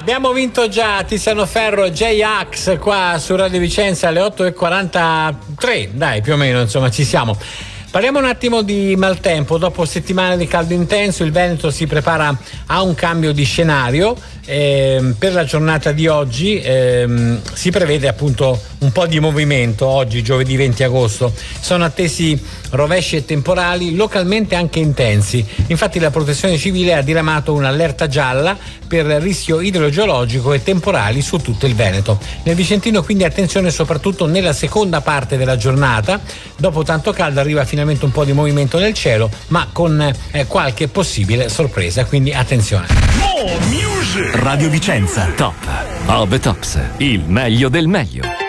Abbiamo vinto già Tiziano Ferro e J-Ax qua su Radio Vicenza alle 8:43, dai, più o meno, insomma, ci siamo. Parliamo un attimo di maltempo. Dopo settimane di caldo intenso, il Veneto si prepara a un cambio di scenario. Per la giornata di oggi si prevede appunto un po' di movimento. Oggi, giovedì 20 agosto, sono attesi rovesci e temporali, localmente anche intensi. Infatti la Protezione Civile ha diramato un'allerta gialla per rischio idrogeologico e temporali su tutto il Veneto. Nel Vicentino quindi attenzione soprattutto nella seconda parte della giornata. Dopo tanto caldo arriva finalmente un po' di movimento nel cielo, ma con qualche possibile sorpresa, quindi attenzione. Radio Vicenza. Top of the Tops. Il meglio del meglio.